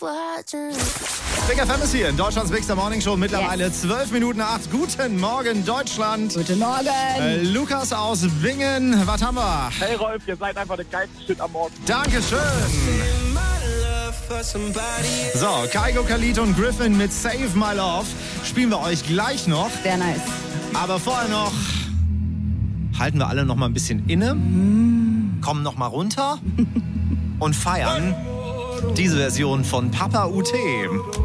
Big FM ist hier in Deutschlands Bigster Morning Show. Mittlerweile 12 Minuten nach 8. Guten Morgen, Deutschland. Guten Morgen. Lukas aus Bingen. Was haben wir? Hey Rolf, ihr seid einfach der geilste Shit am Morgen. Dankeschön. So, Kygo, Khalid und Griffin mit Save My Love spielen wir euch gleich noch. Sehr nice. Aber vorher noch halten wir alle noch mal ein bisschen inne, kommen noch mal runter und feiern diese Version von Papa UT.